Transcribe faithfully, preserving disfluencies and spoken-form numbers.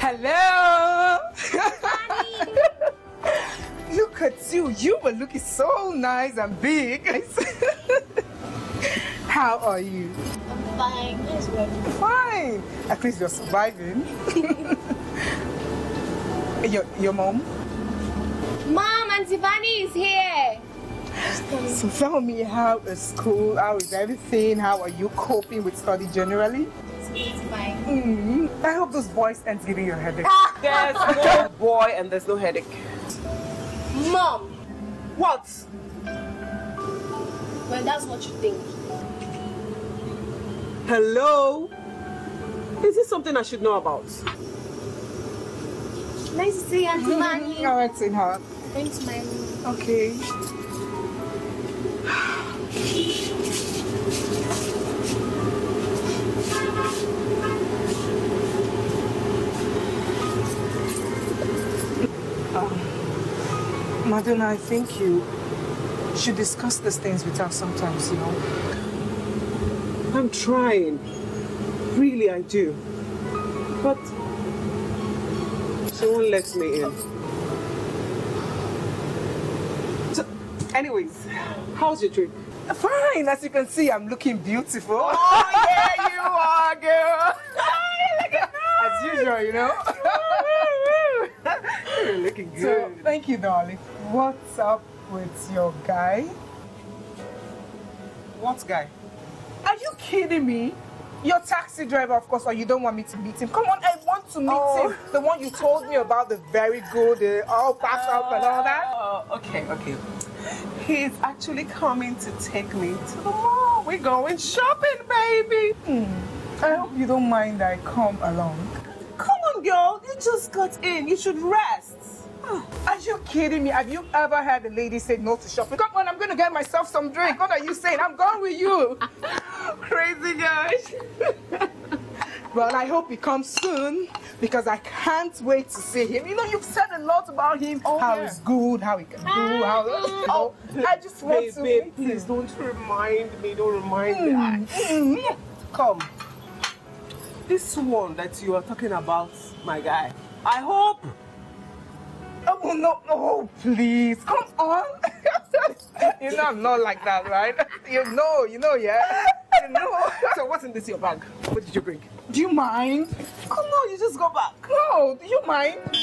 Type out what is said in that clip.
Hello. Look at you. You were looking so nice and big. How are you? I'm fine. Yes, well. Fine. At least you're surviving. your, your mom? Mom, Auntie Vanny is here. So tell me, how is school? How is everything? How are you coping with study generally? It's fine. Mm-hmm. I hope those boys aren't giving you a headache. There's no boy and there's no headache. Mom! What? Well, that's what you think. Hello? Is this something I should know about? Nice to see you, Auntie Vanny. All right, sweetheart. Going to my room. Okay. um, Madonna, I think you should discuss these things with her sometimes, you know. I'm trying. Really, I do. But she won't let me in. So, anyways, how's your trip? Fine, as you can see, I'm looking beautiful. Oh, yeah, you are, girl. As usual, you know. You're looking good. So, thank you, darling. What's up with your guy? What guy? Are you kidding me? Your taxi driver, of course, or you don't want me to meet him. Come on, I want to meet Oh. him. The one you told me about, the very good, uh, all packed up and all that. Oh, okay, okay. He's actually coming to take me to the mall. We're going shopping, baby. Hmm. I hope you don't mind I come along. Come on, girl. You just got in. You should rest. Are you kidding me? Have you ever had a lady say no to shopping? Come on, I'm going to get myself some drink. What are you saying? I'm going with you. Crazy guys. Well, I hope he comes soon because I can't wait to see him. You know, you've said a lot about him. Oh, how yeah. he's good, how he can do, how... You know, I just want Babe, to babe, meet please him. don't remind me. Don't remind Mm, me. mm. Come. This one that you are talking about, my guy. I hope. Oh, no, no, please. Come on. You know I'm not like that, right? You know, you know, yeah? You know. So what's in this your bag? What did you bring? Do you mind? Oh no, you just go back. No, do you mind?